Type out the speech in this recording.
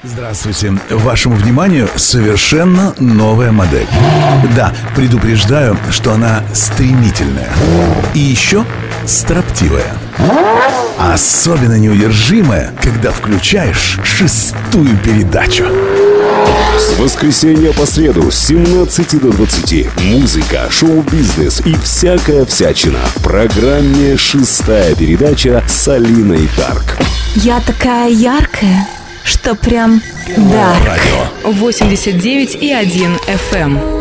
Здравствуйте. Вашему вниманию совершенно новая модель. Да, предупреждаю, что она стремительная. И еще строптивая. Особенно неудержимая, когда включаешь 6-ю передачу. С воскресенья по среду с 17 до 20 музыка, шоу-бизнес и всякая всячина в программе «6-я передача» с Алиной Дарк. Я такая яркая, что прям дарк. 89,1 FM.